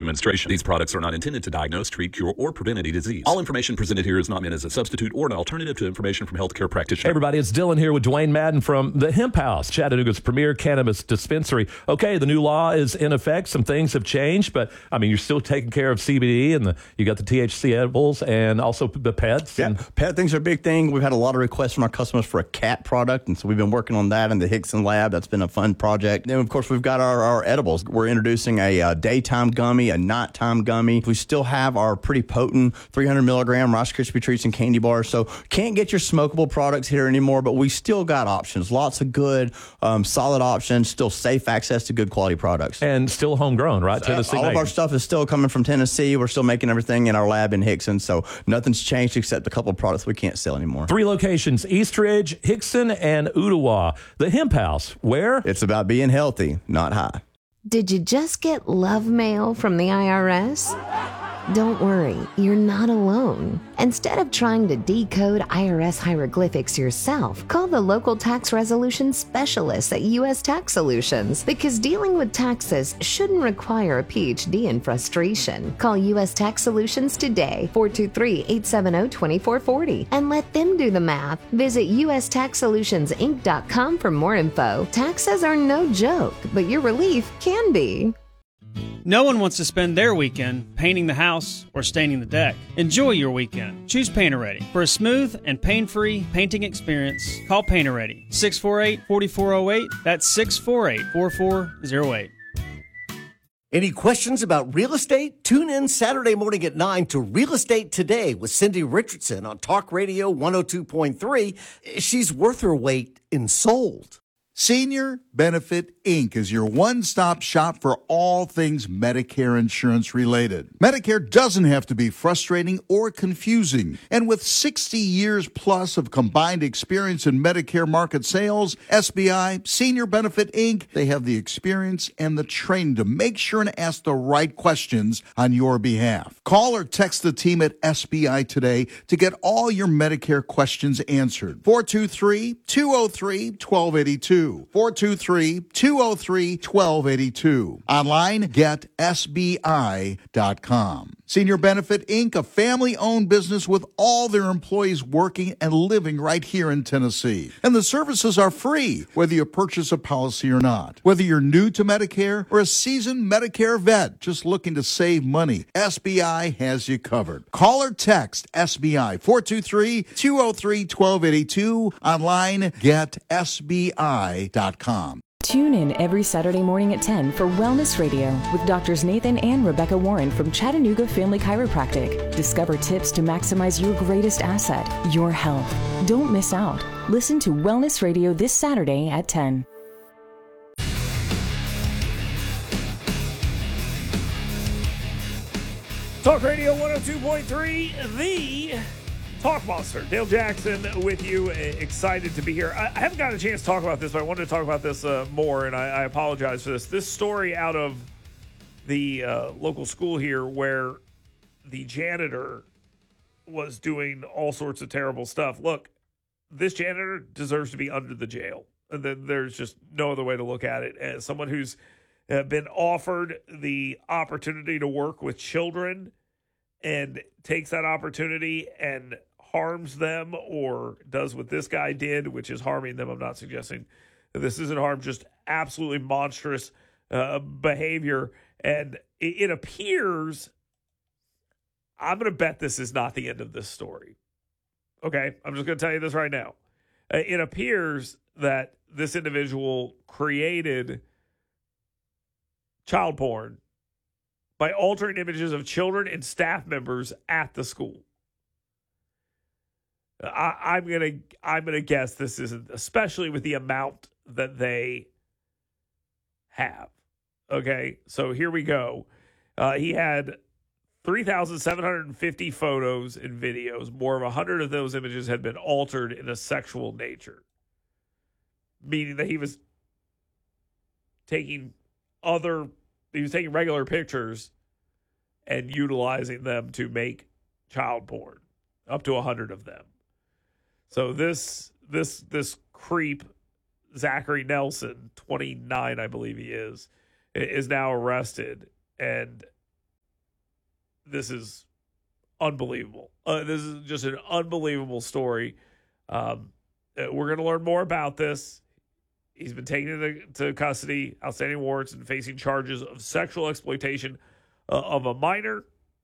Administration. These products are not intended to diagnose, treat, cure, or prevent any disease. All information presented here is not meant as a substitute or an alternative to information from healthcare practitioners. Hey everybody, it's Dylan here with Dwayne Madden from the Hemp House, Chattanooga's premier cannabis dispensary. Okay, the new law is in effect. Some things have changed, but I mean, you're still taking care of CBD and you got the THC edibles and also the pets. Yeah, pet things are a big thing. We've had a lot of requests from our customers for a cat product, and so we've been working on that in the Hickson lab. That's been a fun project. Then, of course, we've got our edibles. We're introducing a daytime gummy, a nighttime gummy. We still have our pretty potent 300 milligram Rice Krispie treats and candy bars. So can't get your smokable products here anymore, but we still got options. Lots of good, solid options. Still safe access to good quality products. And still homegrown, right? Tennessee all made. of our stuff is still coming from Tennessee. We're still making everything in our lab in Hickson. So nothing's changed except a couple of products we can't sell anymore. 3 locations, Eastridge, Hickson, and Ottawa. The Hemp House, where? It's about being healthy, not high. Did you just get love mail from the IRS? Don't worry, you're not alone. Instead of trying to decode IRS hieroglyphics yourself, call the local tax resolution specialists at U.S. Tax Solutions, because dealing with taxes shouldn't require a PhD in frustration. Call U.S. Tax Solutions today, 423-870-2440, and let them do the math. Visit USTaxSolutionsInc.com for more info. Taxes are no joke, but your relief can be. No one wants to spend their weekend painting the house or staining the deck. Enjoy your weekend. Choose Painter-Ready. For a smooth and pain-free painting experience, call Painter-Ready. 648-4408. That's 648-4408. Any questions about real estate? Tune in Saturday morning at 9 to Real Estate Today with Cindy Richardson on Talk Radio 102.3. She's worth her weight in sold. Senior Benefit Inc. is your one-stop shop for all things Medicare insurance related. Medicare doesn't have to be frustrating or confusing. And with 60 years plus of combined experience in Medicare market sales, SBI, Senior Benefit Inc., they have the experience and the training to make sure and ask the right questions on your behalf. Call or text the team at SBI today to get all your Medicare questions answered. 423-203-1282. 423-203-1282. Online, getsbi.com. Senior Benefit Inc., a family-owned business with all their employees working and living right here in Tennessee. And the services are free, whether you purchase a policy or not. Whether you're new to Medicare or a seasoned Medicare vet just looking to save money, SBI has you covered. Call or text SBI 423-203-1282. Online, getsbi.com. Tune in every Saturday morning at 10 for Wellness Radio with Doctors Nathan and Rebecca Warren from Chattanooga Family Chiropractic. Discover tips to maximize your greatest asset, your health. Don't miss out. Listen to Wellness Radio this Saturday at 10. Talk Radio 102.3, the Talk Monster. Dale Jackson with you. Excited to be here. I haven't got a chance to talk about this, but I wanted to talk about this more, and I apologize for this. This story out of the local school here where the janitor was doing all sorts of terrible stuff. Look, this janitor deserves to be under the jail. And then there's just no other way to look at it. As someone who's been offered the opportunity to work with children and takes that opportunity and harms them or does what this guy did, which is harming them. I'm not suggesting that this isn't harm, just absolutely monstrous behavior. And it appears, I'm going to bet this is not the end of this story. Okay, I'm just going to tell you this right now. It appears that this individual created child porn by altering images of children and staff members at the school. I'm gonna guess this isn't, especially with the amount that they have. Okay, so here we go. He had 3,750 photos and videos. More of 100 of those images had been altered in a sexual nature, meaning that he was taking regular pictures and utilizing them to make child porn, up to 100 of them. So this creep, Zachary Nelson, 29, I believe he is now arrested. And this is unbelievable. This is just an unbelievable story. We're going to learn more about this. He's been taken into custody, outstanding warrants, and facing charges of sexual exploitation of a minor.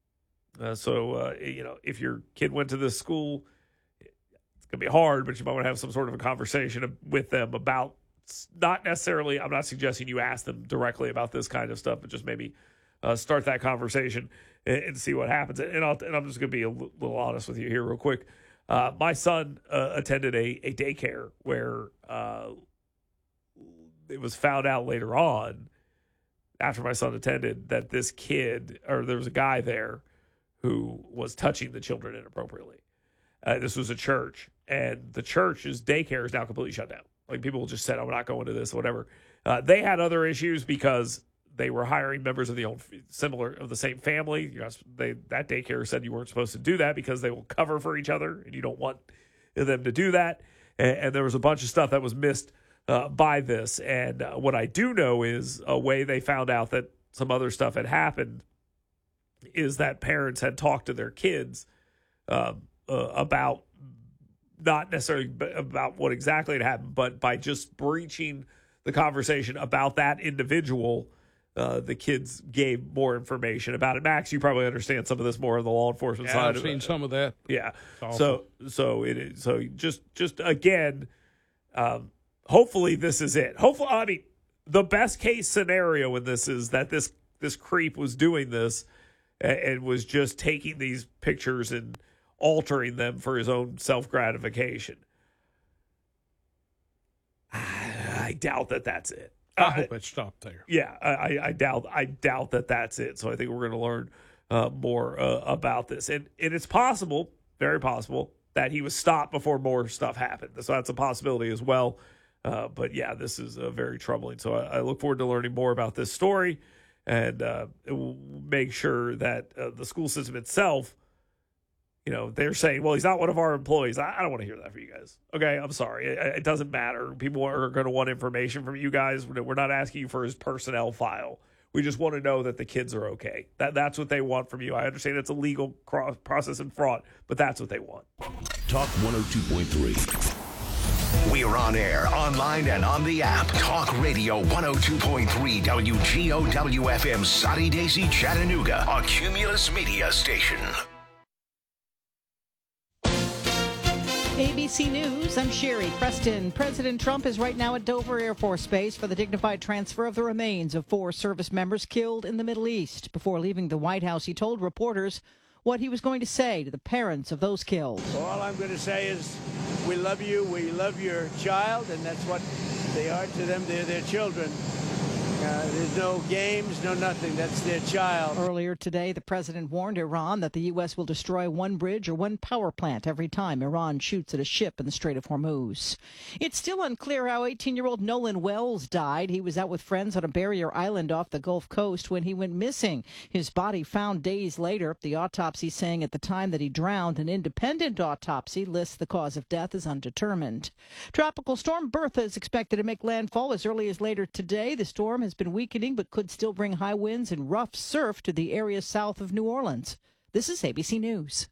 If your kid went to this school, it's going to be hard, but you might want to have some sort of a conversation with them about, not necessarily, I'm not suggesting you ask them directly about this kind of stuff, but just maybe start that conversation and see what happens. And I'm just going to be a little honest with you here real quick. My son attended a daycare where it was found out later on, after my son attended, that this kid, or there was a guy there who was touching the children inappropriately. This was a church, and the church's daycare is now completely shut down. Like, people just said, I'm not going to this, whatever. They had other issues because they were hiring members of the same family. That daycare said you weren't supposed to do that because they will cover for each other, and you don't want them to do that. And there was a bunch of stuff that was missed by this. And what I do know is a way they found out that some other stuff had happened is that parents had talked to their kids about, not necessarily about what exactly had happened, but by just breaching the conversation about that individual, the kids gave more information about it. Max, you probably understand some of this more on the law enforcement side. I've seen some of that. Yeah. So just again, hopefully this is it. Hopefully, I mean, the best case scenario in this is that this creep was doing this and was just taking these pictures and altering them for his own self-gratification. I doubt that that's it. I hope it stopped there. Yeah, I doubt that that's it. So I think we're going to learn more about this. And it's possible, very possible, that he was stopped before more stuff happened. So that's a possibility as well. But yeah, this is very troubling. So I look forward to learning more about this story, and it will make sure that the school system itself, they're saying, well, he's not one of our employees. I don't want to hear that for you guys. Okay, I'm sorry. It doesn't matter. People are going to want information from you guys. We're not asking you for his personnel file. We just want to know that the kids are okay. That's what they want from you. I understand it's a legal process and fraud, but that's what they want. Talk 102.3. We are on air, online, and on the app. Talk Radio 102.3 WGOW-FM, Soddy Daisy, Chattanooga, a Cumulus Media station. ABC News, I'm Sherry Preston. President Trump is right now at Dover Air Force Base for the dignified transfer of the remains of 4 service members killed in the Middle East. Before leaving the White House, he told reporters what he was going to say to the parents of those killed. So all I'm going to say is we love you, we love your child, and that's what they are to them. They're their children. There's no games, no nothing. That's their child. Earlier today, the president warned Iran that the U.S. will destroy one bridge or one power plant every time Iran shoots at a ship in the Strait of Hormuz. It's still unclear how 18-year-old Nolan Wells died. He was out with friends on a barrier island off the Gulf Coast when he went missing. His body found days later. The autopsy saying at the time that he drowned. An independent autopsy lists the cause of death as undetermined. Tropical storm Bertha is expected to make landfall as early as later today. The storm has been weakening but could still bring high winds and rough surf to the area south of New Orleans. This is ABC News.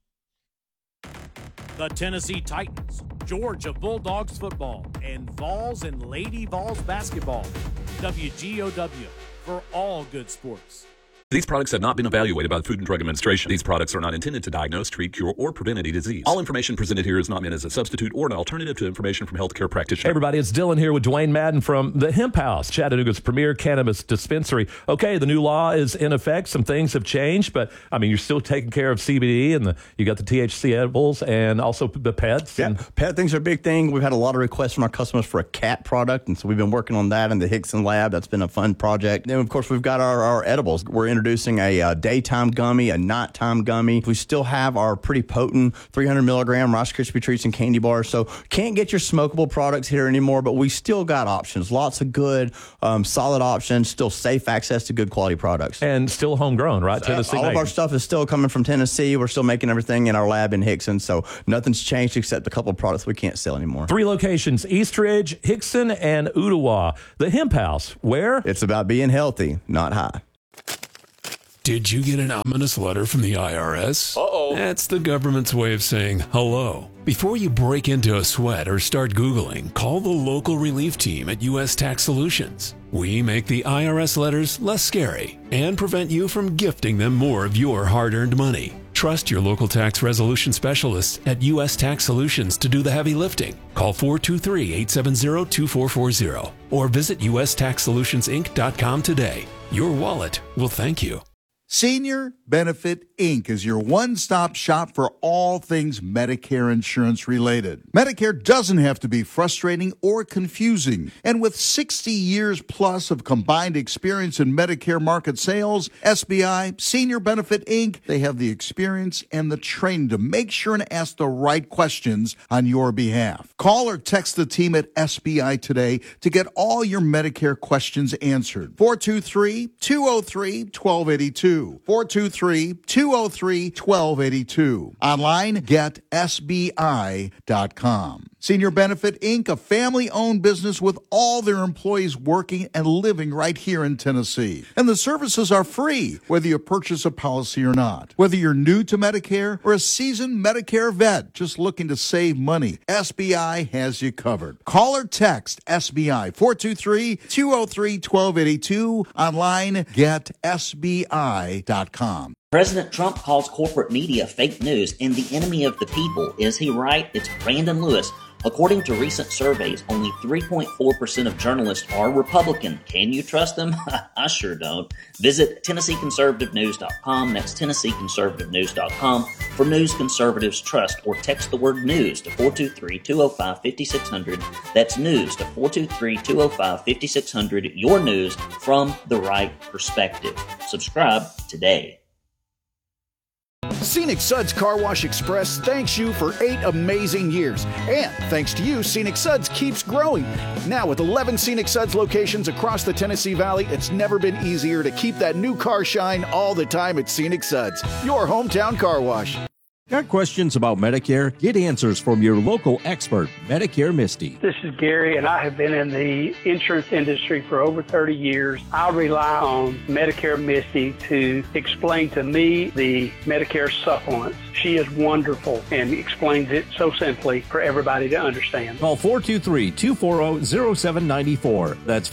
The Tennessee Titans, Georgia Bulldogs football, and Vols and Lady Vols basketball. WGOW for all good sports. These products have not been evaluated by the Food and Drug Administration. These products are not intended to diagnose, treat, cure, or prevent any disease. All information presented here is not meant as a substitute or an alternative to information from healthcare practitioners. Hey everybody, it's Dylan here with Dwayne Madden from the Hemp House, Chattanooga's premier cannabis dispensary. Okay, the new law is in effect. Some things have changed, but I mean, you're still taking care of CBD, and you got the THC edibles and also the pets. Yeah, pet things are a big thing. We've had a lot of requests from our customers for a cat product, and so we've been working on that in the Hickson lab. That's been a fun project. Then, of course, we've got our edibles. We're introducing a daytime gummy, a nighttime gummy. We still have our pretty potent 300 milligram Rice Krispie treats and candy bars. So can't get your smokable products here anymore, but we still got options. Lots of good, solid options, still safe access to good quality products. And still homegrown, right? Tennessee all made. of our stuff is still coming from Tennessee. We're still making everything in our lab in Hickson. So nothing's changed except a couple of products we can't sell anymore. 3 locations, Eastridge, Hickson, and Ooltewah. The Hemp House, where? It's about being healthy, not high. Did you get an ominous letter from the IRS? Uh-oh. That's the government's way of saying hello. Before you break into a sweat or start Googling, call the local relief team at U.S. Tax Solutions. We make the IRS letters less scary and prevent you from gifting them more of your hard-earned money. Trust your local tax resolution specialists at U.S. Tax Solutions to do the heavy lifting. Call 423-870-2440 or visit USTaxSolutionsInc.com today. Your wallet will thank you. Senior Benefit Inc. is your one-stop shop for all things Medicare insurance related. Medicare doesn't have to be frustrating or confusing. And with 60 years plus of combined experience in Medicare market sales, SBI, Senior Benefit Inc., they have the experience and the training to make sure and ask the right questions on your behalf. Call or text the team at SBI today to get all your Medicare questions answered. 423-203-1282. 423-203-1282. Online, getsbi.com. Senior Benefit Inc., a family-owned business with all their employees working and living right here in Tennessee. And the services are free, whether you purchase a policy or not. Whether you're new to Medicare or a seasoned Medicare vet just looking to save money, SBI has you covered. Call or text SBI 423-203-1282. Online, getsbi.com. President Trump calls corporate media fake news and the enemy of the people. Is he right? It's Brandon Lewis. According to recent surveys, only 3.4% of journalists are Republican. Can you trust them? I sure don't. Visit TennesseeConservativeNews.com. That's TennesseeConservativeNews.com for news conservatives trust, or text the word news to 423-205-5600. That's news to 423-205-5600. Your news from the right perspective. Subscribe today. Scenic Suds Car Wash Express thanks you for 8 amazing years. And thanks to you, Scenic Suds keeps growing. Now with 11 Scenic Suds locations across the Tennessee Valley, it's never been easier to keep that new car shine all the time at Scenic Suds, your hometown car wash. Got questions about Medicare? Get answers from your local expert, Medicare Misty. This is Gary, and I have been in the insurance industry for over 30 years. I rely on Medicare Misty to explain to me the Medicare supplements. She is wonderful and explains it so simply for everybody to understand. Call 423-240-0794. That's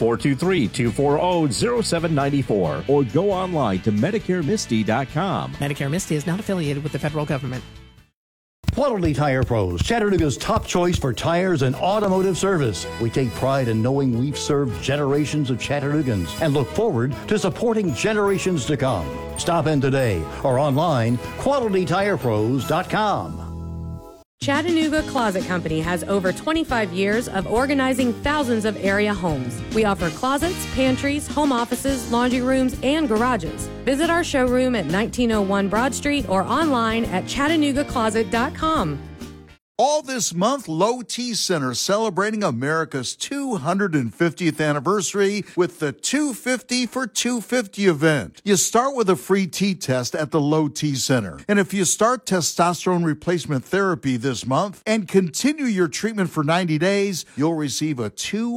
423-240-0794. Or go online to MedicareMisty.com. Medicare Misty is not affiliated with the federal government. Quality Tire Pros, Chattanooga's top choice for tires and automotive service. We take pride in knowing we've served generations of Chattanoogans and look forward to supporting generations to come. Stop in today or online, QualityTirePros.com. Chattanooga Closet Company has over 25 years of organizing thousands of area homes. We offer closets, pantries, home offices, laundry rooms, and garages. Visit our showroom at 1901 Broad Street or online at ChattanoogaCloset.com. All this month, Low T Center celebrating America's 250th anniversary with the 250 for 250 event. You start with a free T test at the Low T Center. And if you start testosterone replacement therapy this month and continue your treatment for 90 days, you'll receive a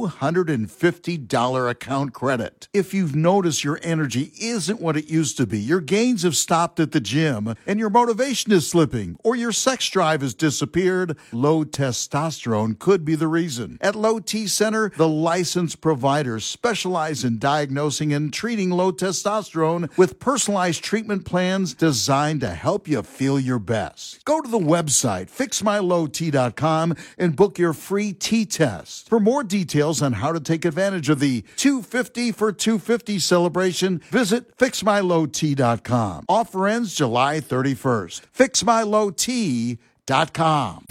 $250 account credit. If you've noticed your energy isn't what it used to be, your gains have stopped at the gym, and your motivation is slipping, or your sex drive has disappeared, low testosterone could be the reason. At Low T Center, the licensed providers specialize in diagnosing and treating low testosterone with personalized treatment plans designed to help you feel your best. Go to the website, fixmylowt.com, and book your free T test. For more details on how to take advantage of the 250 for 250 celebration, visit fixmylowt.com. Offer ends July 31st. fixmylowt.com.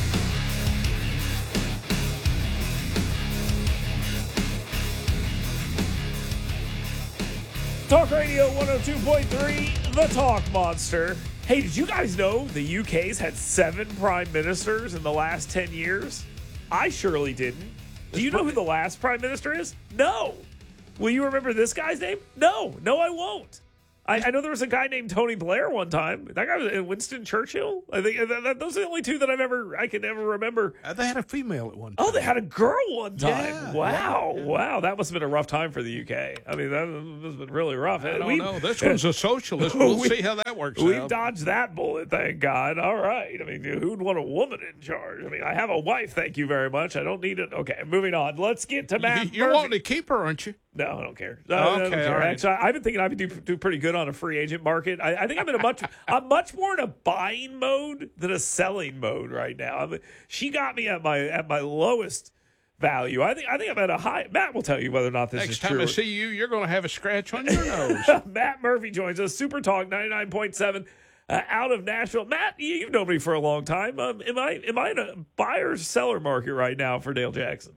Talk Radio 102.3, The Talk Monster. Hey, did you guys know the UK's had 7 prime ministers in the last 10 years? I surely didn't. Do you know who the last prime minister is? No. Will you remember this guy's name? No, I won't. I know there was a guy named Tony Blair one time. That guy was Winston Churchill. I think those are the only two that I can ever remember. They had a female at one time. Oh, they had a girl one time. Yeah, wow, yeah. wow, that must have been a rough time for the UK. I mean, that must have been really rough. I don't know. This one's a socialist. We'll see how that works out. We've dodged that bullet, thank God. All right. I mean, who'd want a woman in charge? I mean, I have a wife, thank you very much. I don't need it. Okay, moving on. Let's get to Matt. You're wanting to keep her, aren't you? No, I don't care. Okay, I don't care. all right. Actually, I've been thinking I would do pretty good on a free agent market. I think I'm in I'm much more in a buying mode than a selling mode right now. She got me at my lowest value. I think I'm at a high. Matt will tell you whether or not this is true. Next time I see you, you're going to have a scratch on your nose. Matt Murphy joins us. Super Talk 99.7 out of Nashville. Matt, you've known me for a long time. Am I in a buyer's seller market right now for Dale Jackson?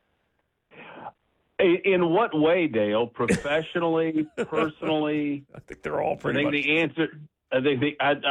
In what way, Dale? Professionally, personally? I think they're all pretty much. The answer. I think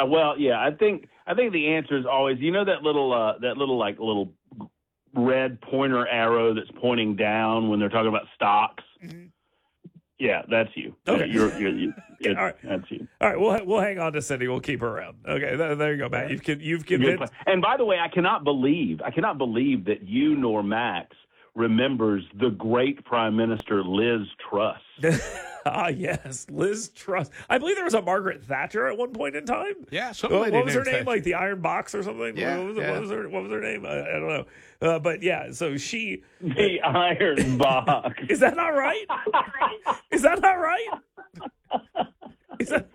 the answer is always. You know that little red pointer arrow that's pointing down when they're talking about stocks. Mm-hmm. Yeah, that's you. Okay, all right. That's you. All right, we'll hang on to Cindy. We'll keep her around. Okay, there you go, Matt. You've convinced. And by the way, I cannot believe that you nor Max remembers the great Prime Minister Liz Truss. Yes, Liz Truss. I believe there was a Margaret Thatcher at one point in time. Yeah, what was her name? Thatcher. Like the Iron Box or something? Yeah, what was her name? I don't know. But yeah, so she... The Iron Box. Is that not right? Is that not right? Is that...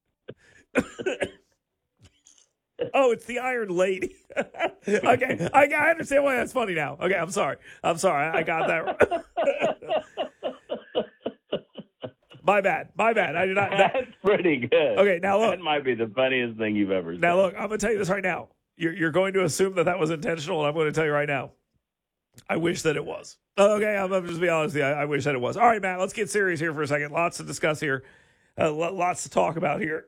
Oh, it's the Iron Lady. Okay, I understand why that's funny now. Okay, I'm sorry. I got that wrong. My bad. I did not. That's pretty good. Okay, now look. That might be the funniest thing you've ever said. Now look, I'm going to tell you this right now. You're going to assume that was intentional, and I'm going to tell you right now. I wish that it was. Okay, I'm going to just be honest with you. I wish that it was. All right, Matt, let's get serious here for a second. Lots to discuss here. Lots to talk about here.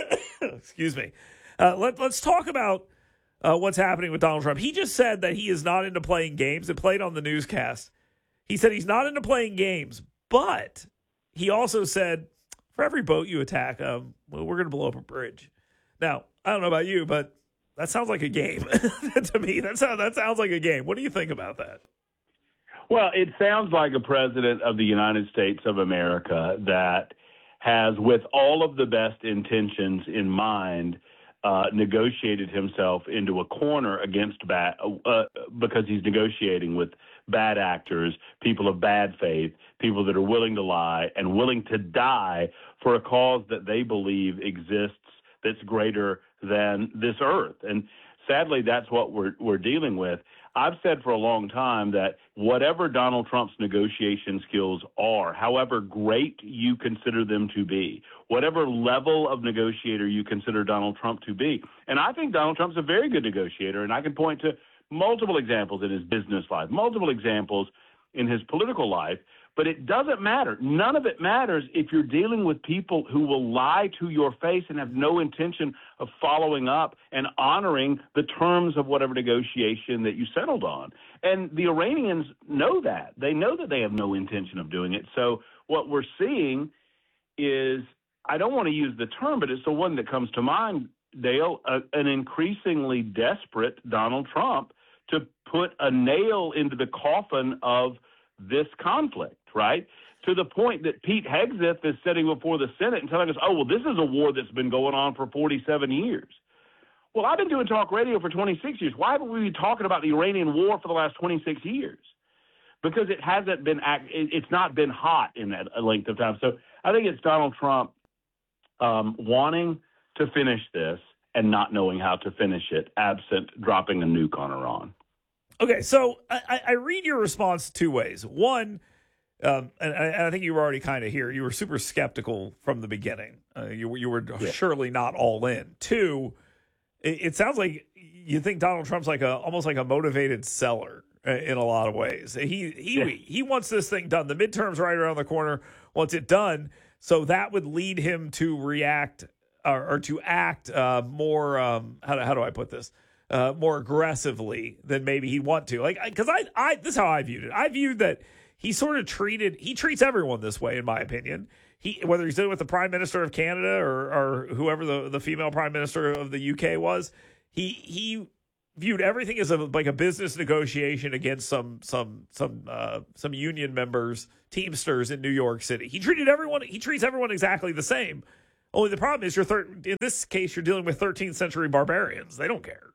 Excuse me. Let's talk about what's happening with Donald Trump. He just said that he is not into playing games. It played on the newscast. He said he's not into playing games, but he also said, for every boat you attack, we're going to blow up a bridge. Now, I don't know about you, but that sounds like a game. To me, that sounds like a game. What do you think about that? Well, it sounds like a president of the United States of America that has, with all of the best intentions in mind, negotiated himself into a corner against because he's negotiating with bad actors, people of bad faith, people that are willing to lie and willing to die for a cause that they believe exists that's greater than this earth. And sadly, that's what we're dealing with. I've said for a long time that whatever Donald Trump's negotiation skills are, however great you consider them to be, whatever level of negotiator you consider Donald Trump to be, and I think Donald Trump's a very good negotiator, and I can point to multiple examples in his business life, multiple examples in his political life, but it doesn't matter. None of it matters if you're dealing with people who will lie to your face and have no intention of following up and honoring the terms of whatever negotiation that you settled on. And the Iranians know that. They know that they have no intention of doing it. So what we're seeing is, I don't want to use the term, but it's the one that comes to mind, Dale, an increasingly desperate Donald Trump to put a nail into the coffin of this conflict, right? To the point that Pete Hegseth is sitting before the Senate and telling us, oh, well, this is a war that's been going on for 47 years. Well, I've been doing talk radio for 26 years. Why haven't we been talking about the Iranian war for the last 26 years? Because it hasn't been, it's not been hot in that length of time. So I think it's Donald Trump wanting to finish this and not knowing how to finish it, absent dropping a nuke on Iran. Okay, so I read your response two ways. One, and I think you were already kind of here. You were super skeptical from the beginning. You were surely not all in. Two, it sounds like you think Donald Trump's like almost like a motivated seller in a lot of ways. He wants this thing done. The midterm's right around the corner. Wants it done, so that would lead him to react or to act more. How do I put this? More aggressively than maybe he'd want to. Like, because I this is how I viewed it. I viewed that he treats everyone this way, in my opinion. whether he's in with the Prime Minister of Canada or whoever the female Prime Minister of the UK was, he viewed everything as like a business negotiation against some union members, Teamsters in New York City. He treats everyone exactly the same. Only the problem is in this case you're dealing with 13th century barbarians. They don't care.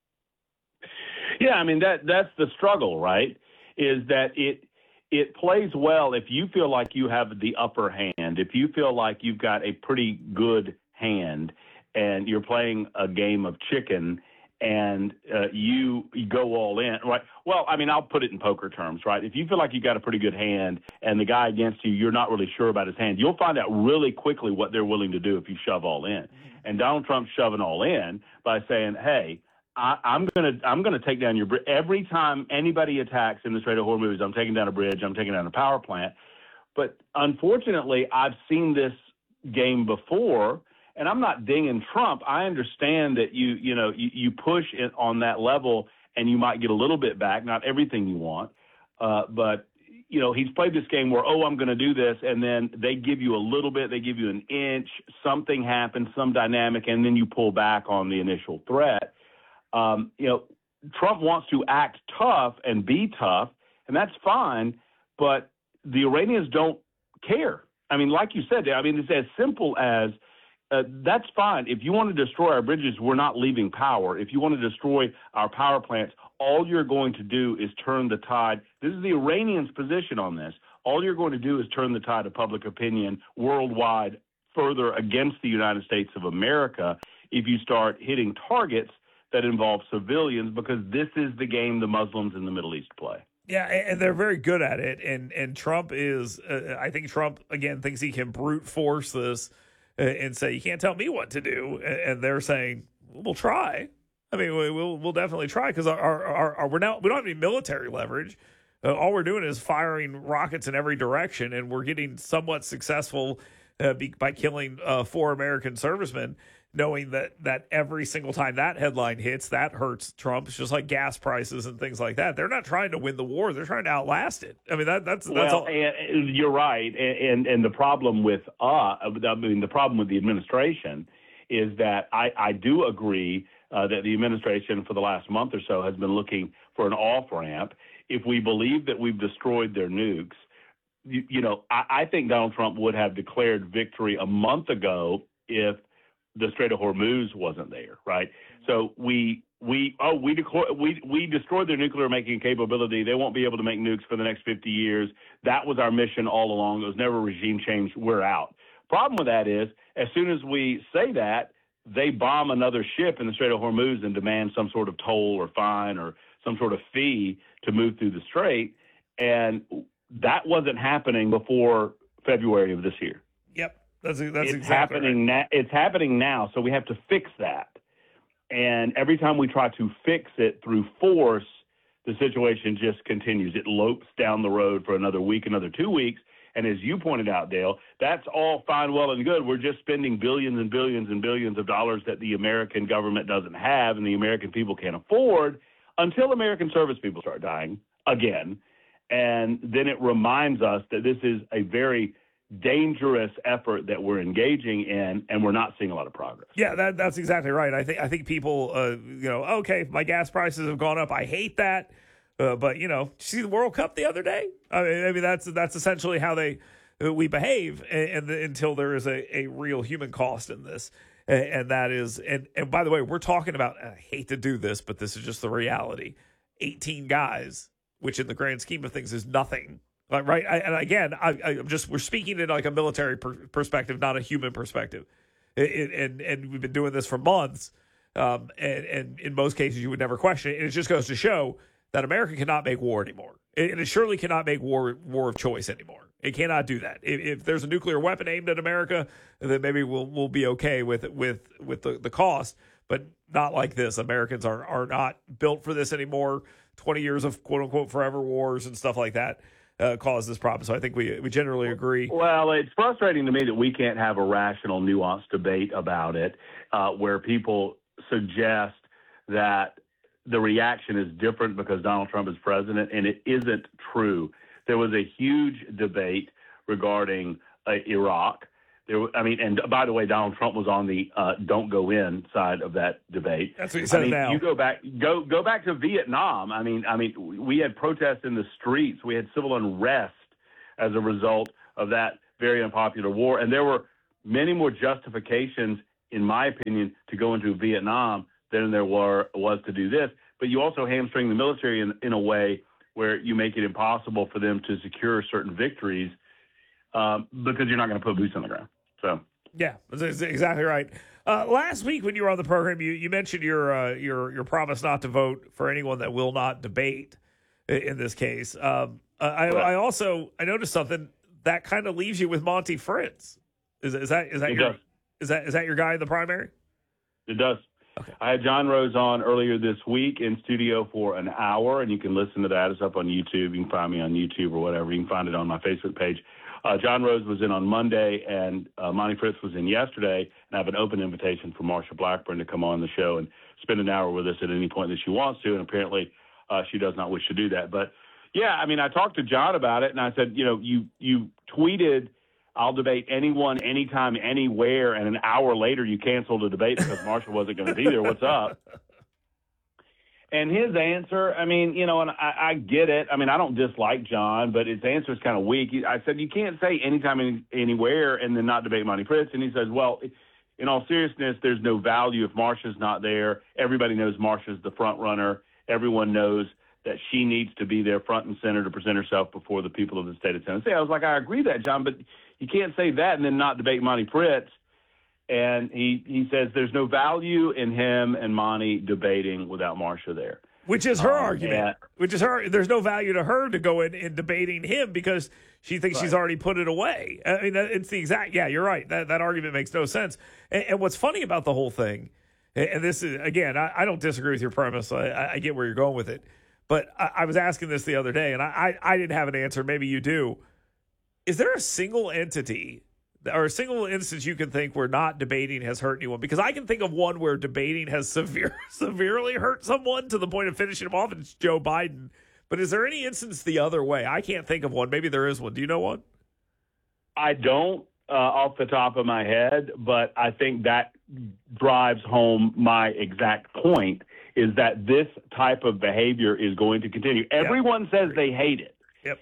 Yeah, I mean that's the struggle, right? Is that it plays well if you feel like you have the upper hand, if you feel like you've got a pretty good hand and you're playing a game of chicken and you go all in, right? Well, I mean, I'll put it in poker terms, right? If you feel like you got a pretty good hand and the guy against you, you're not really sure about his hand, you'll find out really quickly what they're willing to do if you shove all in. And Donald Trump's shoving all in by saying, hey, I'm gonna take down your bridge. Every time anybody attacks in the Strait of Hormuz, I'm taking down a bridge, I'm taking down a power plant. But unfortunately, I've seen this game before, and I'm not dinging Trump. I understand that you push it on that level, and you might get a little bit back, not everything you want, but he's played this game where, I'm going to do this, and then they give you a little bit, they give you an inch, something happens, some dynamic, and then you pull back on the initial threat. Trump wants to act tough and be tough, and that's fine, but the Iranians don't care. I mean, like you said, it's as simple as that's fine. If you want to destroy our bridges, we're not leaving power. If you want to destroy our power plants, all you're going to do is turn the tide. This is the Iranians' position on this. All you're going to do is turn the tide of public opinion worldwide further against the United States of America if you start hitting targets that involve civilians, because this is the game the Muslims in the Middle East play. Yeah, and they're very good at it. And Trump is, I think Trump, again, thinks he can brute force this and say, you can't tell me what to do. And they're saying, we'll try. I mean, we'll definitely try, because we don't have any military leverage. All we're doing is firing rockets in every direction, and we're getting somewhat successful by killing 4 American servicemen, knowing that every single time that headline hits, that hurts Trump. It's just like gas prices and things like that. They're not trying to win the war; they're trying to outlast it. I mean, that's all. And you're right. And the problem with the problem with the administration is that I do agree that the administration for the last month or so has been looking for an off ramp. If we believe that we've destroyed their nukes, I think Donald Trump would have declared victory a month ago if the Strait of Hormuz wasn't there, right? So we destroyed their nuclear making capability. They won't be able to make nukes for the next 50 years. That was our mission all along. It was never a regime change. We're out. Problem with that is, as soon as we say that, they bomb another ship in the Strait of Hormuz and demand some sort of toll or fine or some sort of fee to move through the strait. And that wasn't happening before February of this year. Yep. It's exactly happening right. It's happening now, so we have to fix that. And every time we try to fix it through force, the situation just continues. It lopes down the road for another week, another 2 weeks. And as you pointed out, Dale, that's all fine, well, and good. We're just spending billions and billions and billions of dollars that the American government doesn't have and the American people can't afford until American service people start dying again. And then it reminds us that this is a very dangerous effort that we're engaging in, and we're not seeing a lot of progress. Yeah, that's exactly right. I think people, okay, my gas prices have gone up. I hate that, but see the World Cup the other day. I mean that's essentially how we behave, and until there is a real human cost in this, and that is, and by the way, we're talking about. I hate to do this, but this is just the reality. 18 guys, which in the grand scheme of things is nothing. Right, and again, we're speaking in like a military perspective, not a human perspective, and we've been doing this for months, and in most cases you would never question it. And it just goes to show that America cannot make war anymore, and it surely cannot make war of choice anymore. It cannot do that. If there's a nuclear weapon aimed at America, then maybe we'll be okay with the cost, but not like this. Americans are not built for this anymore. 20 years of quote unquote forever wars and stuff like that. Cause this problem. So I think we generally agree. Well, it's frustrating to me that we can't have a rational, nuanced debate about it, where people suggest that the reaction is different because Donald Trump is president, and it isn't true. There was a huge debate regarding Iraq. And by the way, Donald Trump was on the "don't go in" side of that debate. That's what he said now. You go back to Vietnam. I mean, we had protests in the streets. We had civil unrest as a result of that very unpopular war, and there were many more justifications, in my opinion, to go into Vietnam than there was to do this. But you also hamstring the military in a way where you make it impossible for them to secure certain victories because you're not going to put boots on the ground. So yeah, that's exactly right. Last week when you were on the program, you mentioned your promise not to vote for anyone that will not debate in this case. I also noticed something that kind of leaves you with Monty Fritz. Is that your guy in the primary? It does. Okay. I had John Rose on earlier this week in studio for an hour, and you can listen to that. It's up on YouTube. You can find me on YouTube or whatever. You can find it on my Facebook page. John Rose was in on Monday, and Monty Fritz was in yesterday, and I have an open invitation for Marsha Blackburn to come on the show and spend an hour with us at any point that she wants to, and apparently she does not wish to do that. But, yeah, I talked to John about it, and I said, you tweeted, "I'll debate anyone, anytime, anywhere," and an hour later you canceled the debate because Marsha wasn't going to be there. What's up? And his answer, and I get it. I don't dislike John, but his answer is kind of weak. I said, you can't say anytime, anywhere, and then not debate Monty Fritz. And he says, well, in all seriousness, there's no value if Marsha's not there. Everybody knows Marsha's the front runner. Everyone knows that she needs to be there front and center to present herself before the people of the state of Tennessee. I was like, I agree with that, John, but you can't say that and then not debate Monty Fritz. And he says there's no value in him and Monty debating without Marsha there. Which is her argument. Which is her. There's no value to her to go in debating him because she thinks she's already put it away. It's the exact. Yeah, you're right. That argument makes no sense. And what's funny about the whole thing, and this is, again, I don't disagree with your premise. I get where you're going with it. But I was asking this the other day, and I didn't have an answer. Maybe you do. Is there a single entity or a single instance you can think where not debating has hurt anyone? Because I can think of one where debating has severely hurt someone to the point of finishing him off, and it's Joe Biden. But is there any instance the other way? I can't think of one. Maybe there is one. Do you know one? I don't off the top of my head, but I think that drives home my exact point, is that this type of behavior is going to continue. Everyone says they hate it.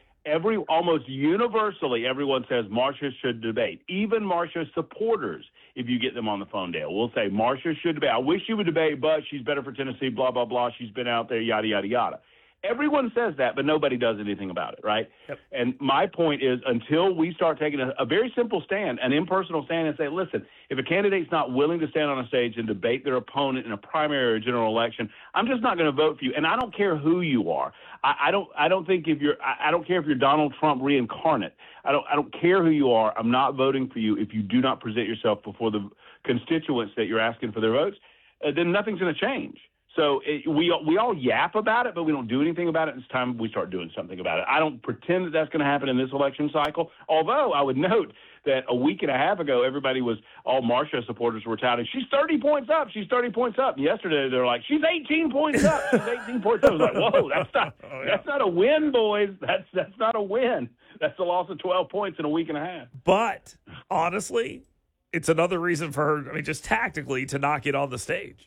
Almost universally, everyone says Marsha should debate. Even Marsha's supporters, if you get them on the phone, Dale, will say Marsha should debate. I wish she would debate, but she's better for Tennessee, blah, blah, blah. She's been out there, yada, yada, yada. Everyone says that, but nobody does anything about it, right? Yep. And my point is, until we start taking a very simple stand, an impersonal stand, and say, listen, if a candidate's not willing to stand on a stage and debate their opponent in a primary or general election, I'm just not going to vote for you. And I don't care who you are. I don't think I don't care if you're Donald Trump reincarnate. I don't care who you are. I'm not voting for you if you do not present yourself before the constituents that you're asking for their votes. Then nothing's going to change. So we all yap about it, but we don't do anything about it. It's time we start doing something about it. I don't pretend that that's going to happen in this election cycle, although I would note that a week and a half ago, all Marsha supporters were touting, she's 30 points up, she's 30 points up. And yesterday, they're like, she's 18 points up, she's 18 points up. I was like, whoa, that's not a win, boys. That's not a win. That's a loss of 12 points in a week and a half. But, honestly, it's another reason for her, just tactically, to not get on the stage.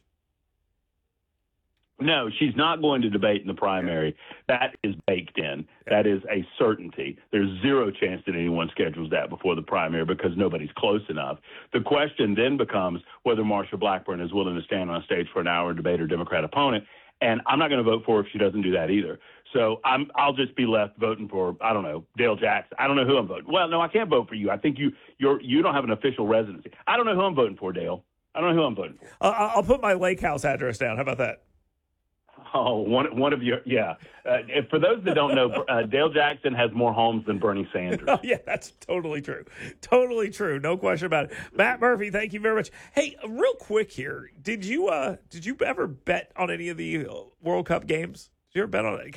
No, she's not going to debate in the primary. That is baked in. That is a certainty. There's zero chance that anyone schedules that before the primary because nobody's close enough. The question then becomes whether Marsha Blackburn is willing to stand on a stage for an hour and debate her Democrat opponent. And I'm not going to vote for her if she doesn't do that either. So I'll just be left voting for, I don't know, Dale Jackson. I don't know who I'm voting. Well, no, I can't vote for you. I think you don't have an official residency. I don't know who I'm voting for, Dale. I don't know who I'm voting for. I'll put my lake house address down. How about that? Oh, one of your, yeah. For those that don't know, Dale Jackson has more homes than Bernie Sanders. Oh, yeah, that's totally true. Totally true. No question about it. Matt Murphy, thank you very much. Hey, real quick here, did you ever bet on any of the World Cup games? Did you ever bet on it?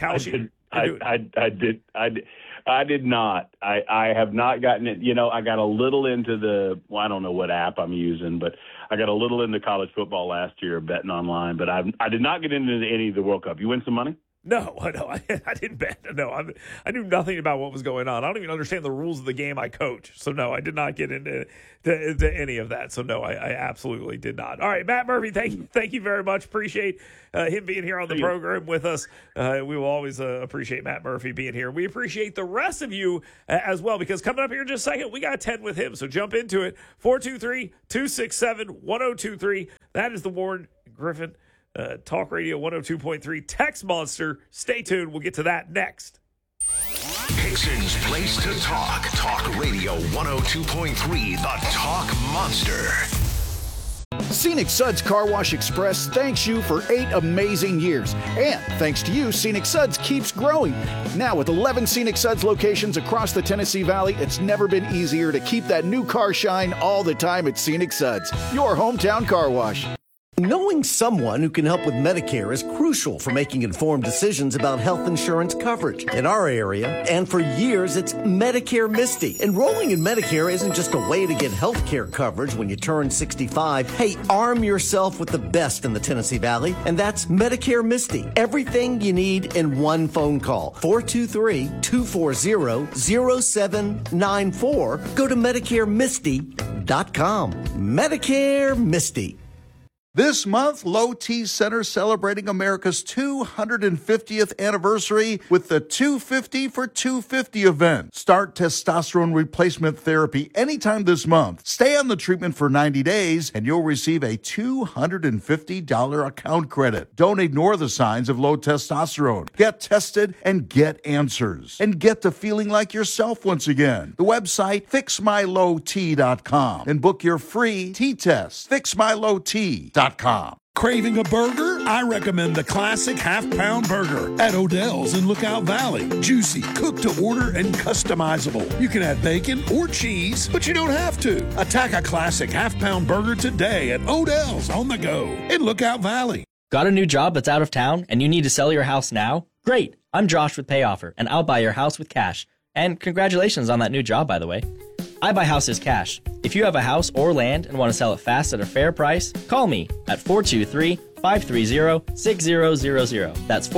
I did not. I have not gotten it. I got a little into I don't know what app I'm using, but I got a little into college football last year betting online, but I did not get into any of the World Cup. You win some money? No, I didn't bet. No, I knew nothing about what was going on. I don't even understand the rules of the game I coach. So, no, I did not get into any of that. So, no, I absolutely did not. All right, Matt Murphy, thank you very much. Appreciate him being here on the program with us. We will always appreciate Matt Murphy being here. We appreciate the rest of you as well, because coming up here in just a second, we got 10 with him. So, jump into it. 423-267-1023. That is the Warren Griffin Talk Radio 102.3 Text Monster. Stay tuned. We'll get to that next. Hickson's place to talk. Talk Radio 102.3, the Talk Monster. Scenic Suds Car Wash Express thanks you for 8 amazing years. And thanks to you, Scenic Suds keeps growing. Now with 11 Scenic Suds locations across the Tennessee Valley, it's never been easier to keep that new car shine all the time at Scenic Suds, your hometown car wash. Knowing someone who can help with Medicare is crucial for making informed decisions about health insurance coverage. In our area, and for years, it's Medicare Misty. Enrolling in Medicare isn't just a way to get health care coverage when you turn 65. Hey, arm yourself with the best in the Tennessee Valley, and that's Medicare Misty. Everything you need in one phone call. 423-240-0794. Go to MedicareMisty.com. Medicare Misty. This month, Low T Center celebrating America's 250th anniversary with the 250 for 250 event. Start testosterone replacement therapy anytime this month. Stay on the treatment for 90 days and you'll receive a $250 account credit. Don't ignore the signs of low testosterone. Get tested and get answers. And get to feeling like yourself once again. The website, fixmylowt.com, and book your free T-test. Fixmylowt.com. Craving a burger? I recommend the classic half-pound burger at Odell's in Lookout Valley. Juicy, cooked to order, and customizable. You can add bacon or cheese, but you don't have to. Attack a classic half-pound burger today at Odell's on the go in Lookout Valley. Got a new job that's out of town and you need to sell your house now? Great. I'm Josh with PayOffer, and I'll buy your house with cash. And congratulations on that new job, by the way. I buy houses cash. If you have a house or land and want to sell it fast at a fair price, call me at 423-530-6000. That's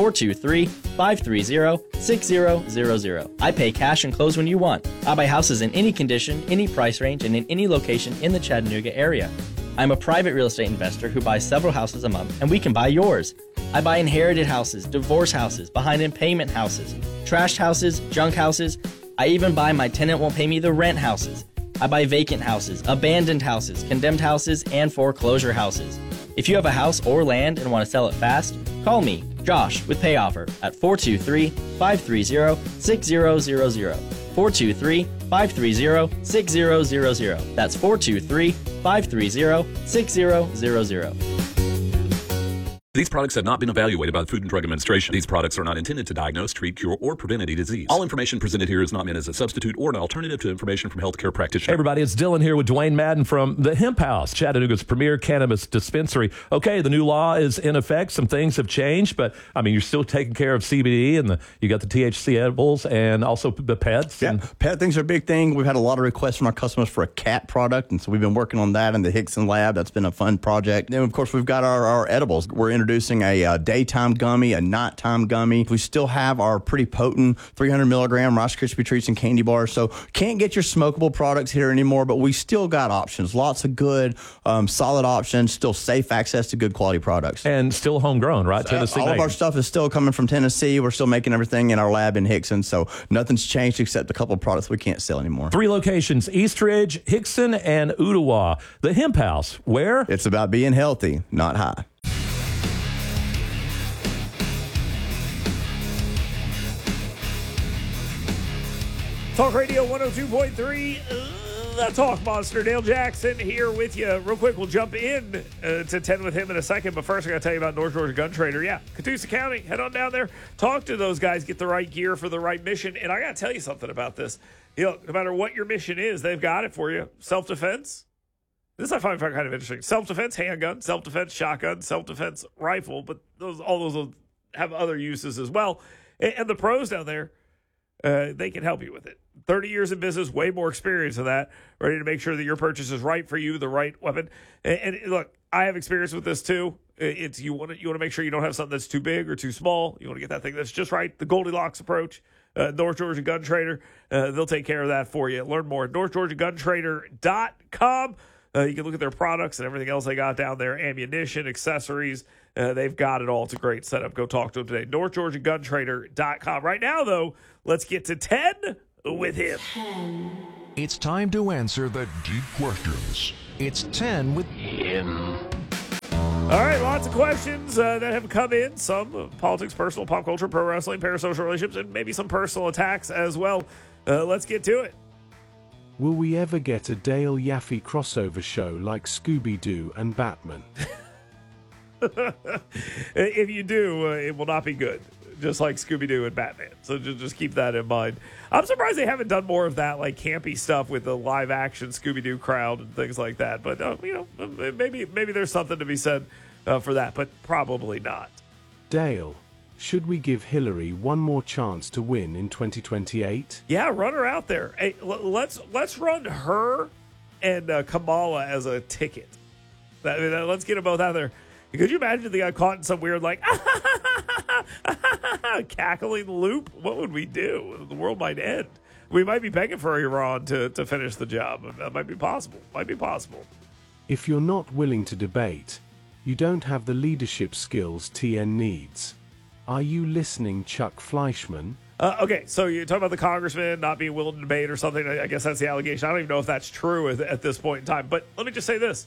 423-530-6000. I pay cash and close when you want. I buy houses in any condition, any price range, and in any location in the Chattanooga area. I'm a private real estate investor who buys several houses a month, and we can buy yours. I buy inherited houses, divorce houses, behind in payment houses, trashed houses, junk houses. I even buy my tenant won't pay me the rent houses. I buy vacant houses, abandoned houses, condemned houses, and foreclosure houses. If you have a house or land and want to sell it fast, call me, Josh, with PayOffer at 423-530-6000. 423-530-6000. That's 423-530-6000. These products have not been evaluated by the Food and Drug Administration. These products are not intended to diagnose, treat, cure, or prevent any disease. All information presented here is not meant as a substitute or an alternative to information from healthcare practitioners. Hey everybody, it's Dylan here with Dwayne Madden from the Hemp House, Chattanooga's premier cannabis dispensary. Okay, the new law is in effect. Some things have changed, but I mean, you're still taking care of CBD, and you got the THC edibles and also the pets. Yeah, pet things are a big thing. We've had a lot of requests from our customers for a cat product, and so we've been working on that in the Hickson lab. That's been a fun project. Then, of course, we've got our edibles. We're introducing a daytime gummy, a nighttime gummy. We still have our pretty potent 300 milligram Rice Krispie treats and candy bars. So can't get your smokable products here anymore, but we still got options. Lots of good, solid options. Still safe access to good quality products. And still homegrown, right? Tennessee all of our stuff is still coming from Tennessee. We're still making everything in our lab in Hickson. So nothing's changed except a couple of products we can't sell anymore. 3 locations, Eastridge, Hickson, and Ottawa. The Hemp House, where? It's about being healthy, not high. Talk Radio 102.3, the Talk Monster. Dale Jackson here with you. Real quick, we'll jump in to 10 with him in a second, but first I got to tell you about North Georgia Gun Trader. Yeah, Catoosa County, head on down there, talk to those guys, get the right gear for the right mission, and I got to tell you something about this. You know, no matter what your mission is, they've got it for you. Self-defense. This I find kind of interesting. Self-defense handgun, self-defense shotgun, self-defense rifle, but all those will have other uses as well. And the pros down there, they can help you with it. 30 years in business, way more experience than that, ready to make sure that your purchase is right for you, the right weapon. And look, I have experience with this too. It's you want to make sure you don't have something that's too big or too small. You want to get that thing that's just right. The Goldilocks approach. North Georgia Gun Trader, they'll take care of that for you. Learn more at NorthGeorgiaGunTrader.com. You can look at their products and everything else they got down there, ammunition, accessories. They've got it all. It's a great setup. Go talk to them today. NorthGeorgiaGunTrader.com. Right now, though, let's get to 10 with him. It's time to answer the deep questions. It's 10 with him. All right, lots of questions that have come in. Some politics, personal, pop culture, pro wrestling, parasocial relationships, and maybe some personal attacks as well. Let's get to it. Will we ever get a Dale Yaffe crossover show like Scooby-Doo and Batman? If you do, it will not be good, just like Scooby-Doo and Batman. So just keep that in mind. I'm surprised they haven't done more of that, like campy stuff with the live-action Scooby-Doo crowd and things like that. But maybe there's something to be said for that, but probably not. Dale, should we give Hillary one more chance to win in 2028? Yeah, run her out there. Hey, let's run her and Kamala as a ticket. Let's get them both out there. Could you imagine if they got caught in some weird, like, cackling loop? What would we do? The world might end. We might be begging for Iran to finish the job. That might be possible. If you're not willing to debate, you don't have the leadership skills TN needs. Are you listening, Chuck Fleischman? Okay, so you're talking about the congressman not being willing to debate or something. I guess that's the allegation. I don't even know if that's true at this point in time. But let me just say this.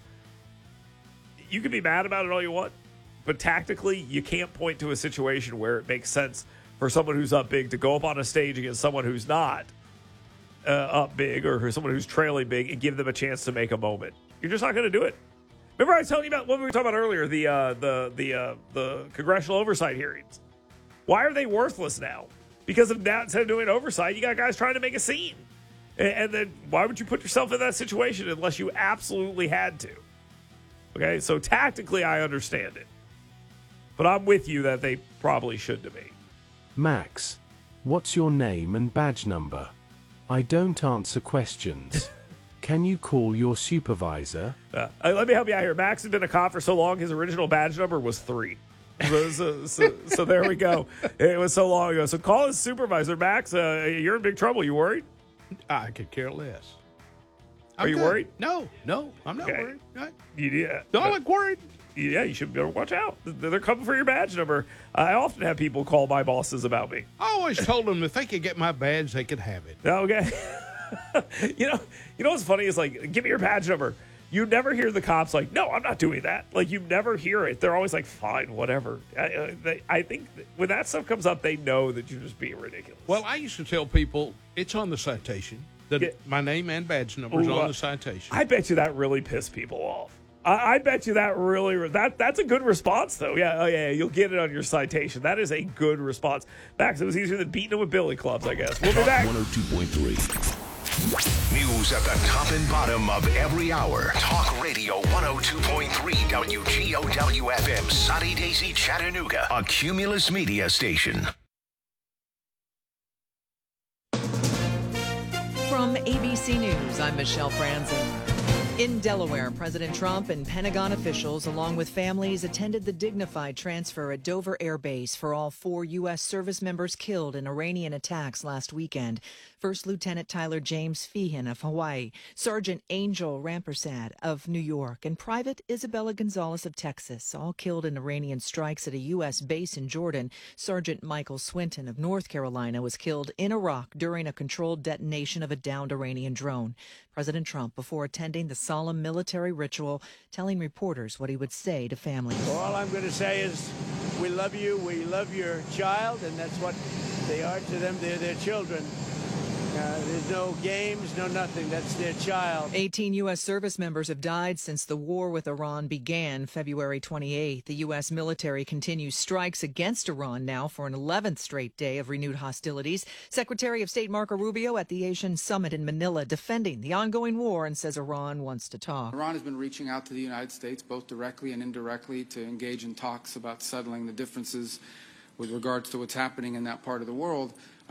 You can be mad about it all you want, but tactically, you can't point to a situation where it makes sense for someone who's up big to go up on a stage against someone who's not up big or someone who's trailing big and give them a chance to make a moment. You're just not going to do it. Remember I was telling you about what we were talking about earlier, the congressional oversight hearings. Why are they worthless now? Because of now, instead of doing oversight, you got guys trying to make a scene. And then why would you put yourself in that situation unless you absolutely had to? Okay, so tactically, I understand it. But I'm with you that they probably should debate. Max, what's your name and badge number? I don't answer questions. Can you call your supervisor? Let me help you out here. Max had been a cop for so long, his original badge number was 3. So there we go. It was so long ago. So call his supervisor, Max. You're in big trouble. You worried? I could care less. Are you worried? No, I'm not worried. Yeah. Don't look worried. Yeah, you should better watch out. They're coming for your badge number. I often have people call my bosses about me. I always told them if they could get my badge, they could have it. Okay. You know what's funny is, like, give me your badge number. You never hear the cops like, no, I'm not doing that. Like, you never hear it. They're always like, fine, whatever. I think when that stuff comes up, they know that you're just being ridiculous. Well, I used to tell people it's on the citation. My name and badge number is on the citation. I bet you that really pissed people off. I bet you that really that's a good response though. Yeah, you'll get it on your citation. That is a good response. Max, it was easier than beating them with billy clubs, I guess. We'll be back. 102.3. News at the top and bottom of every hour. Talk Radio 102.3 WGOW FM, Sunny Daisy, Chattanooga, a Cumulus Media station. From ABC News, I'm Michelle Franzen. In Delaware, President Trump and Pentagon officials, along with families, attended the dignified transfer at Dover Air Base for all 4 U.S. service members killed in Iranian attacks last weekend. First Lieutenant Tyler James Feehan of Hawaii, Sergeant Angel Rampersad of New York, and Private Isabella Gonzalez of Texas, all killed in Iranian strikes at a U.S. base in Jordan. Sergeant Michael Swinton of North Carolina was killed in Iraq during a controlled detonation of a downed Iranian drone. President Trump, before attending the solemn military ritual, telling reporters what he would say to families. Well, all I'm going to say is we love you, we love your child, and that's what they are to them. They're their children. There's no games, no nothing. That's their child. 18 U.S. service members have died since the war with Iran began February 28th. The U.S. military continues strikes against Iran now for an 11th straight day of renewed hostilities. Secretary of State Marco Rubio at the Asian Summit in Manila defending the ongoing war and says Iran wants to talk. Iran has been reaching out to the United States, both directly and indirectly, to engage in talks about settling the differences with regards to what's happening in that part of the world.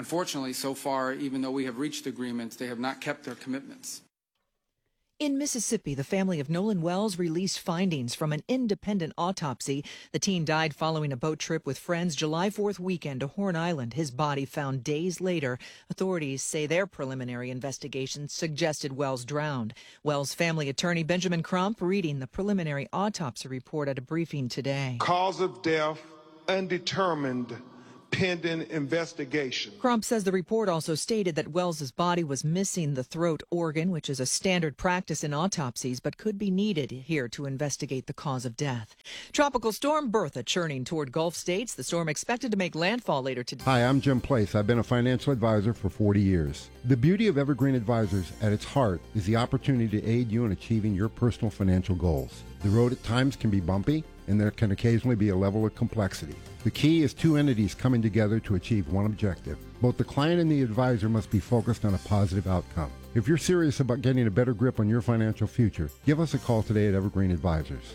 Unfortunately, so far, even though we have reached agreements, they have not kept their commitments. In Mississippi, the family of Nolan Wells released findings from an independent autopsy. The teen died following a boat trip with friends July 4th weekend to Horn Island. His body found days later. Authorities say their preliminary investigation suggested Wells drowned. Wells' family attorney Benjamin Crump reading the preliminary autopsy report at a briefing today. Cause of death undetermined, pending investigation. Crump says the report also stated that Wells's body was missing the throat organ, which is a standard practice in autopsies, but could be needed here to investigate the cause of death. Tropical storm Bertha churning toward Gulf states. The storm expected to make landfall later today. Hi, I'm Jim Place. I've been a financial advisor for 40 years. The beauty of Evergreen Advisors at its heart is the opportunity to aid you in achieving your personal financial goals. The road at times can be bumpy, and there can occasionally be a level of complexity. The key is two entities coming together to achieve one objective. Both the client and the advisor must be focused on a positive outcome. If you're serious about getting a better grip on your financial future, give us a call today at Evergreen Advisors,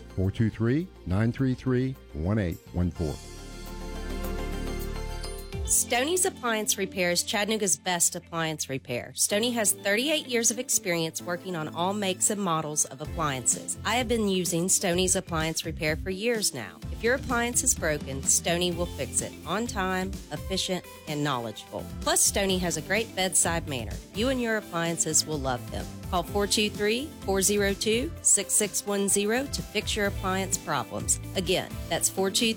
423-933-1814. Stoney's Appliance Repair is Chattanooga's best appliance repair. Stoney has 38 years of experience working on all makes and models of appliances. I have been using Stoney's Appliance Repair for years now. If your appliance is broken, Stoney will fix it on time, efficient, and knowledgeable. Plus, Stoney has a great bedside manner. You and your appliances will love them. Call 423-402-6610 to fix your appliance problems. Again, that's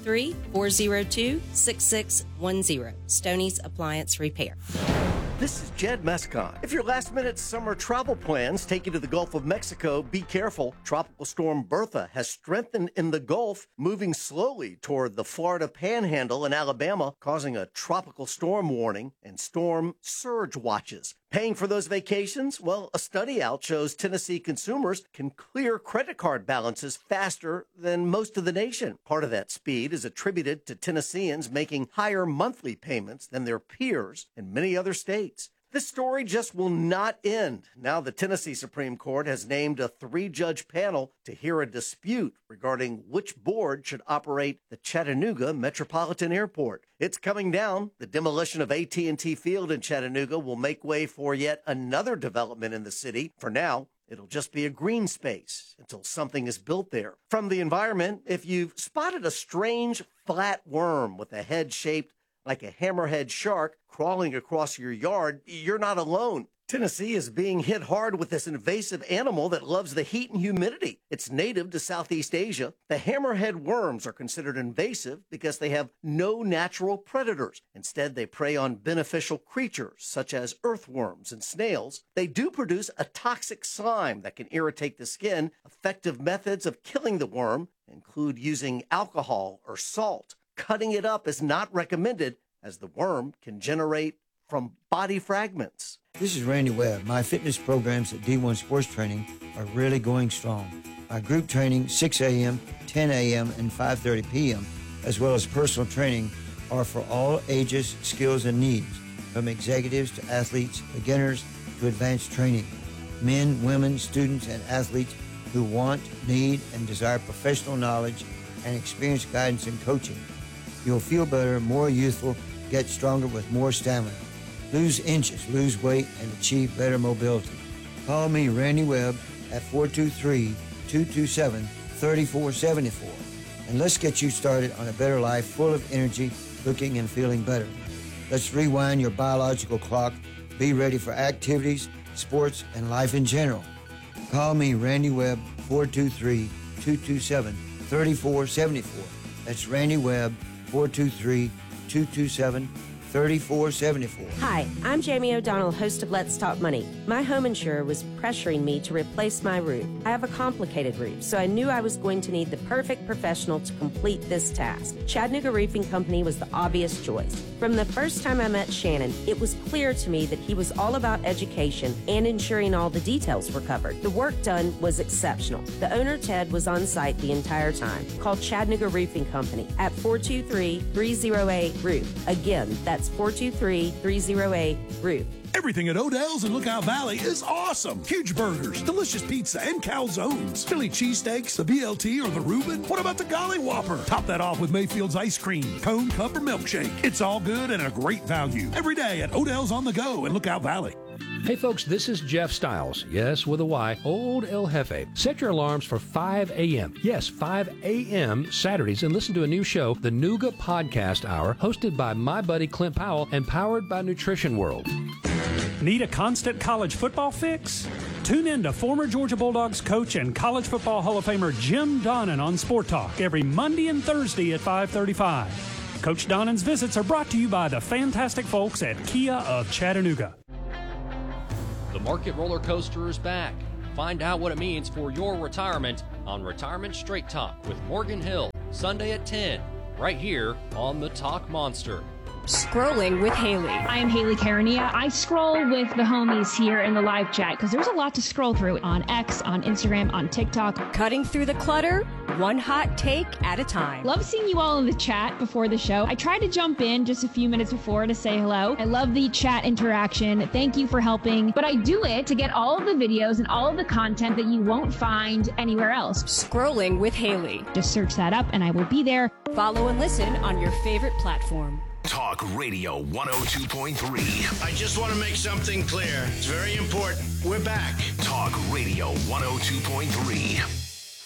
423-402-6610. Stoney's Appliance Repair. This is Jed Mescon. If your last-minute summer travel plans take you to the Gulf of Mexico, be careful. Tropical storm Bertha has strengthened in the Gulf, moving slowly toward the Florida Panhandle and Alabama, causing a tropical storm warning and storm surge watches. Paying for those vacations? Well, a study out shows Tennessee consumers can clear credit card balances faster than most of the nation. Part of that speed is attributed to Tennesseans making higher monthly payments than their peers in many other states. This story just will not end. Now the Tennessee Supreme Court has named a 3-judge panel to hear a dispute regarding which board should operate the Chattanooga Metropolitan Airport. It's coming down. The demolition of AT&T Field in Chattanooga will make way for yet another development in the city. For now, it'll just be a green space until something is built there. From the environment, if you've spotted a strange flat worm with a head shaped like a hammerhead shark crawling across your yard, you're not alone. Tennessee is being hit hard with this invasive animal that loves the heat and humidity. It's native to Southeast Asia. The hammerhead worms are considered invasive because they have no natural predators. Instead, they prey on beneficial creatures such as earthworms and snails. They do produce a toxic slime that can irritate the skin. Effective methods of killing the worm include using alcohol or salt. Cutting it up is not recommended as the worm can generate from body fragments. This is Randy Webb. My fitness programs at D1 Sports Training are really going strong. My group training, 6 a.m., 10 a.m., and 5:30 p.m., as well as personal training, are for all ages, skills, and needs, from executives to athletes, beginners to advanced training. Men, women, students, and athletes who want, need, and desire professional knowledge and experienced guidance and coaching. You'll feel better, more youthful, get stronger with more stamina. Lose inches, lose weight, and achieve better mobility. Call me, Randy Webb, at 423-227-3474. And let's get you started on a better life full of energy, looking and feeling better. Let's rewind your biological clock. Be ready for activities, sports, and life in general. Call me, Randy Webb, 423-227-3474. That's Randy Webb, 423-227-3474. Hi, I'm Jamie O'Donnell, host of Let's Talk Money. My home insurer was pressuring me to replace my roof. I have a complicated roof, so I knew I was going to need the perfect professional to complete this task. Chattanooga Roofing Company was the obvious choice. From the first time I met Shannon, it was clear to me that he was all about education and ensuring all the details were covered. The work done was exceptional. The owner, Ted, was on site the entire time. Call Chattanooga Roofing Company at 423-308-ROOF. Again, that's That's 423-308-ROOF. Everything at Odell's in Lookout Valley is awesome. Huge burgers, delicious pizza, and calzones. Philly cheesesteaks, the BLT, or the Reuben. What about the Golly Whopper? Top that off with Mayfield's ice cream, cone, cup, or milkshake. It's all good and a great value. Every day at Odell's on the Go in Lookout Valley. Hey folks, this is Jeff Stiles. Yes, with a Y, Old El Jefe. Set your alarms for 5 a.m. Yes, 5 a.m. Saturdays and listen to a new show, the Nooga Podcast Hour, hosted by my buddy Clint Powell and powered by Nutrition World. Need a constant college football fix? Tune in to former Georgia Bulldogs coach and College Football Hall of Famer Jim Donnan on Sport Talk every Monday and Thursday at 5:35. Coach Donnan's visits are brought to you by the fantastic folks at Kia of Chattanooga. The market roller coaster is back. Find out what it means for your retirement on Retirement Straight Talk with Morgan Hill, Sunday at 10, right here on the Talk Monster. Scrolling with Haley. I am Haley Carania. I scroll with the homies here in the live chat because there's a lot to scroll through on X, on Instagram, on TikTok. Cutting through the clutter, one hot take at a time. Love seeing you all in the chat before the show. I try to jump in just a few minutes before to say hello. I love the chat interaction. Thank you for helping. But I do it to get all of the videos and all of the content that you won't find anywhere else. Scrolling with Haley. Just search that up and I will be there. Follow and listen on your favorite platform. Talk Radio 102.3. I just want to make something clear. It's very important. We're back. Talk Radio 102.3.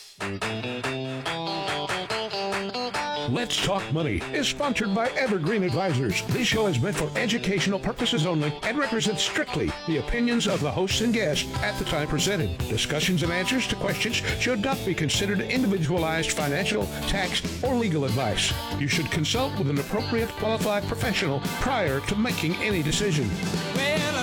Let's Talk Money is sponsored by Evergreen Advisors. This show is meant for educational purposes only and represents strictly the opinions of the hosts and guests at the time presented. Discussions and answers to questions should not be considered individualized financial, tax, or legal advice. You should consult with an appropriate qualified professional prior to making any decision. Well,